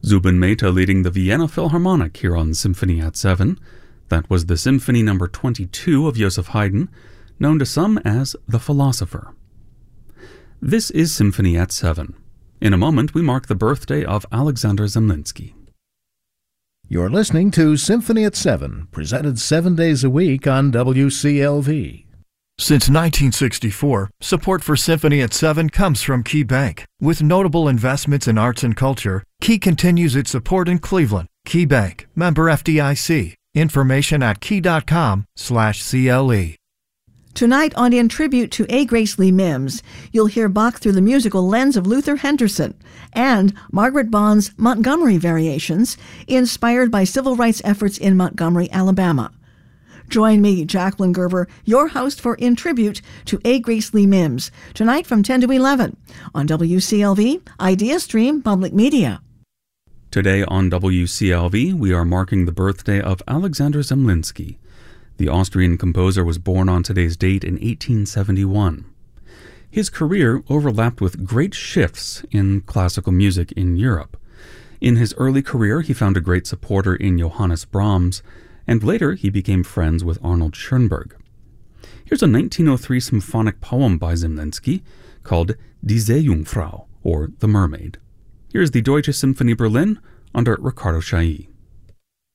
Zubin Mehta leading the Vienna Philharmonic here on Symphony at 7. That was the Symphony number 22 of Joseph Haydn, known to some as The Philosopher. This is Symphony at 7. In a moment, we mark the birthday of Alexander Zemlinsky. You're listening to Symphony at 7, presented 7 days a week on WCLV. Since 1964, support for Symphony at 7 comes from Key Bank. With notable investments in arts and culture, Key continues its support in Cleveland. Key Bank, member FDIC. Information at key.com/CLE. Tonight on In Tribute to A. Grace Lee Mims, you'll hear Bach through the musical lens of Luther Henderson and Margaret Bond's Montgomery Variations, inspired by civil rights efforts in Montgomery, Alabama. Join me, Jacqueline Gerber, your host for In Tribute to A. Grace Lee Mims, tonight from 10 to 11 on WCLV, Idea Stream Public Media. Today on WCLV, we are marking the birthday of Alexander Zemlinsky. The Austrian composer was born on today's date in 1871. His career overlapped with great shifts in classical music in Europe. In his early career, he found a great supporter in Johannes Brahms, and later he became friends with Arnold Schoenberg. Here's a 1903 symphonic poem by Zemlinsky called Die Seejungfrau, or The Mermaid. Here's the Deutsche Symphonie Berlin under Ricardo Chailly.